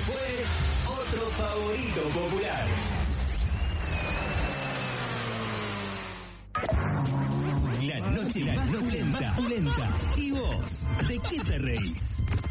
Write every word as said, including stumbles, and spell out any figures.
fue otro favorito popular. La noche, la noche más lenta. ¿Y vos? ¿De qué te reís?